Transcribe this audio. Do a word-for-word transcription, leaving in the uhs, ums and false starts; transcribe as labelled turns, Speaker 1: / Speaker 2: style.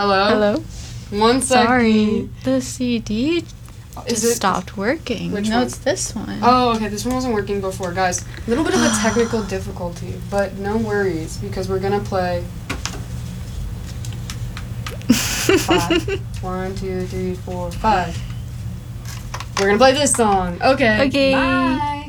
Speaker 1: Hello?
Speaker 2: Hello?
Speaker 1: One second.
Speaker 2: Sorry, the C D
Speaker 1: Is
Speaker 2: just
Speaker 1: it-
Speaker 2: stopped working.
Speaker 1: Which
Speaker 2: no,
Speaker 1: one?
Speaker 2: it's this one.
Speaker 1: Oh, okay, this one wasn't working before. Guys, a little bit of a technical difficulty, but no worries, because we're gonna play five. One, two, three, four, five. We're gonna play this song. Okay.
Speaker 2: Okay.
Speaker 1: Bye.